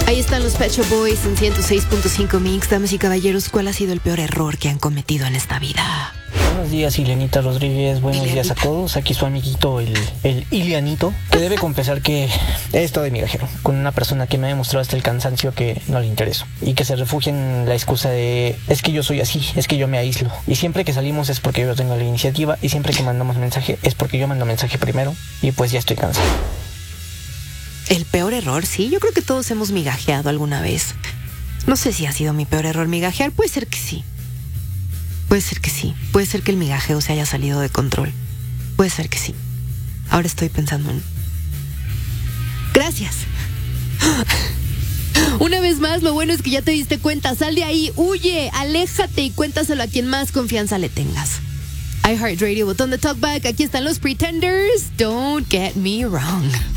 Ahí están los Pet Shop Boys en 106.5 Mix. Damas y caballeros, ¿cuál ha sido el peor error que han cometido en esta vida? Buenos días, Ileanita Rodríguez. Buenos días a todos. Aquí su amiguito, el Ilianito, que debe confesar que he estado de migajero con una persona que me ha demostrado hasta el cansancio que no le intereso y que se refugia en la excusa de es que yo soy así, es que yo me aíslo. Y siempre que salimos es porque yo tengo la iniciativa y siempre que mandamos mensaje es porque yo mando mensaje primero y pues ya estoy cansado. El peor error, sí. Yo creo que todos hemos migajeado alguna vez. No sé si ha sido mi peor error migajear. Puede ser que sí. Puede ser que sí. Puede ser que el migajeo se haya salido de control. Puede ser que sí. Ahora estoy pensando en... Gracias. Una vez más, lo bueno es que ya te diste cuenta. Sal de ahí, huye, aléjate y cuéntaselo a quien más confianza le tengas. iHeartRadio, botón de talkback. Aquí están los Pretenders. Don't get me wrong.